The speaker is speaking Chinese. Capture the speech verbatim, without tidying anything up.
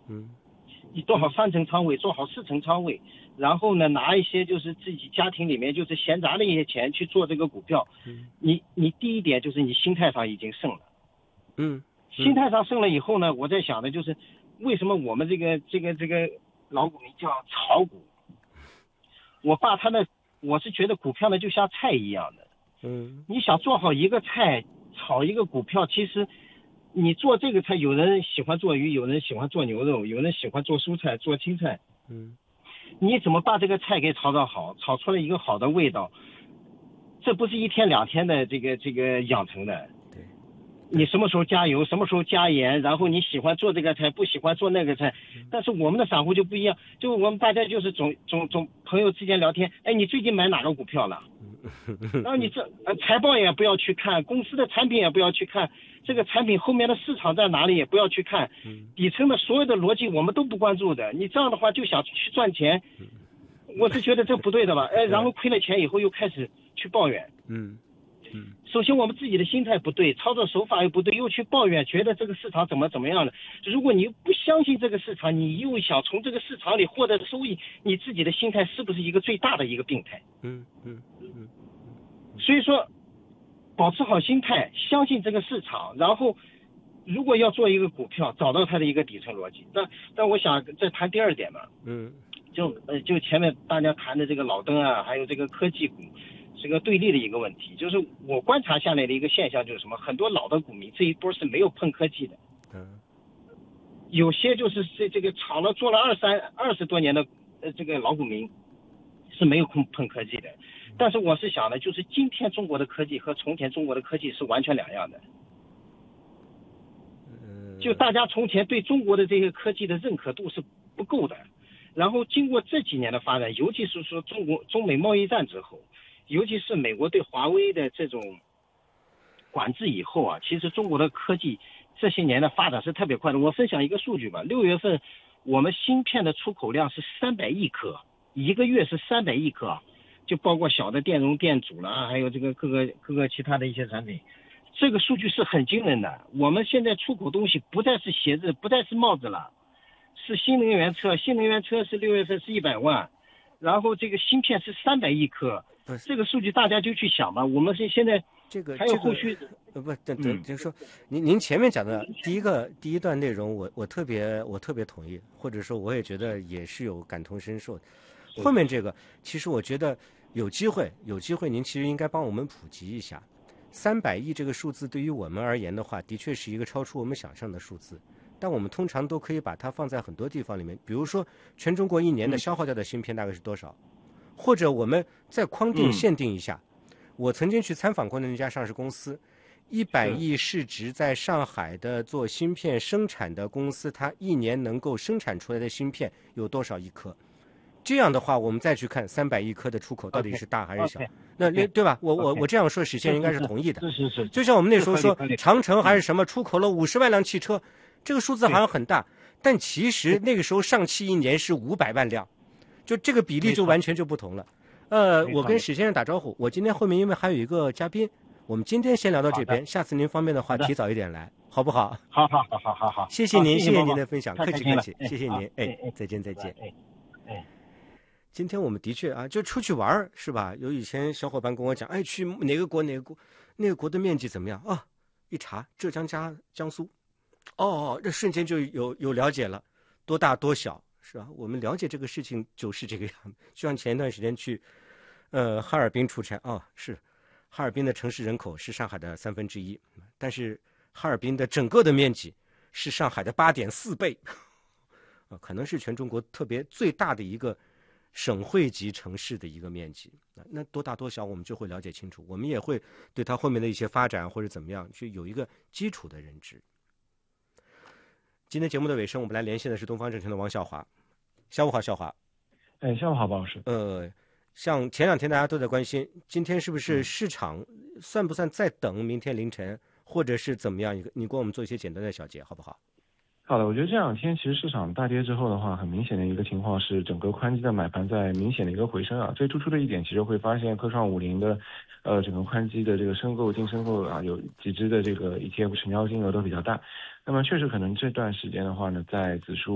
嗯， 你做好三层仓位，做好四层仓位，然后呢，拿一些就是自己家庭里面就是闲杂的一些钱去做这个股票。 嗯， 你你第一点就是你心态上已经胜了。 嗯， 心态上胜了以后呢，我在想的就是，为什么我们这个这个这个老股民叫炒股？我爸他的，我是觉得股票呢就像菜一样的。 嗯， 你想做好一个菜，炒一个股票，其实你做这个菜，有人喜欢做鱼，有人喜欢做牛肉，有人喜欢做蔬菜、做青菜。 嗯， 你怎么把这个菜给炒到好，炒出来一个好的味道？这不是一天两天的这个这个养成的。 对。 你什么时候加油，什么时候加盐，然后你喜欢做这个菜，不喜欢做那个菜。但是我们的散户就不一样，就我们大家就是总总总朋友之间聊天，哎，你最近买哪个股票了？然后你这呃财报也不要去看，公司的产品也不要去看，这个产品后面的市场在哪里也不要去看，底层的所有的逻辑我们都不关注的。你这样的话就想去赚钱，我是觉得这不对的吧？哎，然后亏了钱以后又开始去抱怨。 嗯嗯， 首先我们自己的心态不对，操作手法又不对，又去抱怨，觉得这个市场怎么怎么样的。如果你不相信这个市场，你又想从这个市场里获得收益，你自己的心态是不是一个最大的一个病态？ 嗯嗯嗯。 所以说，保持好心态，相信这个市场，然后如果要做一个股票，找到它的一个底层逻辑。但但我想再谈第二点嘛， 嗯， 就呃就前面大家谈的这个老登啊，还有这个科技股。这个对立的一个问题，就是我观察下来的一个现象就是什么？很多老的股民这一波是没有碰科技的， 嗯， 有些就是这这个炒了做了二三二十多年的呃这个老股民是没有碰碰科技的。但是我是想的，就是今天中国的科技和从前中国的科技是完全两样的。就大家从前对中国的这个科技的认可度是不够的，然后经过这几年的发展，尤其是说中国中美贸易战之后。尤其是美国对华为的这种管制以后啊，其实中国的科技这些年的发展是特别快的。我分享一个数据吧，六月份我们芯片的出口量是三百亿颗，一个月是三百亿颗，就包括小的电容电阻了，还有这个各个各个其他的一些产品，这个数据是很惊人的。我们现在出口东西不再是鞋子，不再是帽子了，是新能源车，新能源车是六月份是一百万，然后这个芯片是三百亿颗。这个数据大家就去想嘛，我们是现在这个还有后续、 这个、呃不等等，就是说您您前面讲的第一个第一段内容我，我我特别我特别同意，或者说我也觉得也是有感同身受的。后面这个其实我觉得有机会有机会，您其实应该帮我们普及一下。三百亿这个数字对于我们而言的话，的确是一个超出我们想象的数字。但我们通常都可以把它放在很多地方里面，比如说全中国一年的消耗掉的芯片大概是多少？或者我们再框定限定一下，嗯、我曾经去参访过的那家上市公司，一百亿市值在上海的做芯片生产的公司，它一年能够生产出来的芯片有多少亿颗？这样的话，我们再去看三百亿颗的出口到底是大还是小？ okay, 那 okay, 对吧？我我 okay, 我这样说，史先应该是同意的。 是是是， 就像我们那时候说，长城还是什么出口了五十万辆汽车，这个数字好像很大，但其实那个时候上汽一年是五百万辆。就这个比例就完全就不同了。呃，我跟史先生打招呼，我今天后面因为还有一个嘉宾，我们今天先聊到这边，下次您方便的话提早一点来，好不好？ 好好好好好好， 谢谢您，谢谢您的分享，客气客气， 哎、 谢谢您，哎，再见再见。 哎哎， 今天我们的确啊，就出去玩是吧？有以前小伙伴跟我讲，哎，去哪个国哪个国，那个国的面积怎么样啊？一查，浙江加江苏，哦，这瞬间就有有了解了，多大多小。是吧？我们了解这个事情就是这个样子。就像前一段时间去，呃，哈尔滨出差啊、哦，是哈尔滨的城市人口是上海的三分之一，但是哈尔滨的整个的面积是上海的八点四倍，啊，可能是全中国特别最大的一个省会级城市的一个面积。那多大多小我们就会了解清楚，我们也会对它后面的一些发展或者怎么样去有一个基础的认知。今天节目的尾声，我们来连线的是东方证券的王笑华。下午好，笑华。 哎，下午好，包老师。 呃，像前两天大家都在关心，今天是不是市场算不算在等明天凌晨，或者是怎么样一个？你给我们做一些简单的小结，好不好？ 好的，我觉得这两天其实市场大跌之后的话，很明显的一个情况是，整个宽基的买盘在明显的一个回升啊。最突出的一点，其实会发现科创五零的，呃，整个宽基的这个申购净申购啊，有几只的这个 E T F 成交金额都比较大。那么确实可能这段时间的话呢，在指数